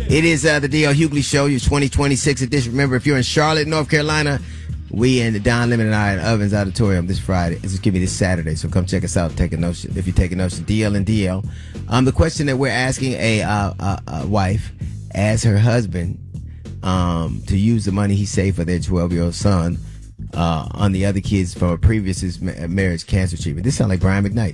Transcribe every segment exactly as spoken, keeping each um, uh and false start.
It is uh, the D L Hughley Show, your twenty twenty-six edition. Remember, if you're in Charlotte, North Carolina, we in the Don Lemon and I at Ovens Auditorium this Friday. This is give me this Saturday, so come check us out. Take a notion if you're taking notion. D L and D L. Um, the question that we're asking a, uh, a, a wife as her husband um, to use the money he saved for their twelve-year-old son uh, on the other kids from a previous marriage cancer treatment. This sounds like Brian McKnight.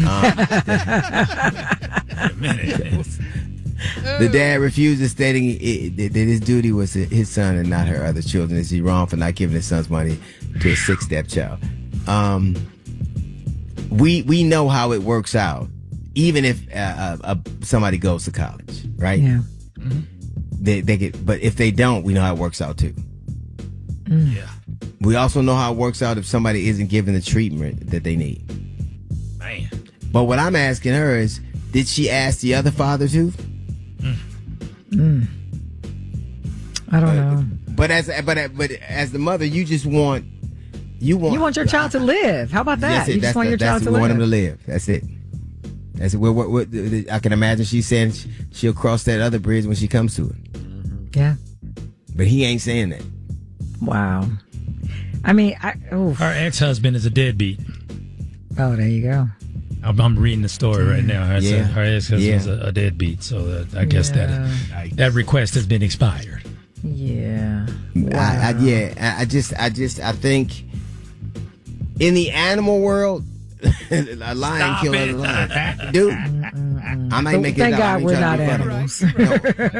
Um, a minute. The dad refuses, stating it, that his duty was his son and not her other children. Is he wrong for not giving his son's money to a sixth stepchild? Um, we we know how it works out, even if uh, uh, somebody goes to college, right? Yeah. Mm-hmm. They they get, but if they don't, we know how it works out too. Mm. Yeah. We also know how it works out if somebody isn't given the treatment that they need. Man. But what I'm asking her is, did she ask the other father too? Mm. I don't Uh, know. But as but but as the mother, you just want you want You want your child to live. How about that? That's it. You just That's want the- your child that's to we live. want him to live. That's it. That's it. What, what, what, I can imagine she's saying she'll cross that other bridge when she comes to it. Yeah. But he ain't saying that. Wow. I mean, I, oof. Her ex-husband is a deadbeat. Oh, there you go. I'm, I'm reading the story right now. Her, Yeah. her ex-husband's Yeah. a, a deadbeat, so that, I guess Yeah. that that request has been expired. Yeah. I, I, yeah. I, I just, I just, I think in the animal world, a lion Stop kills it. a lion. Dude, I might But make it thank up. I God ain't we're trying not to be funny. animals. No.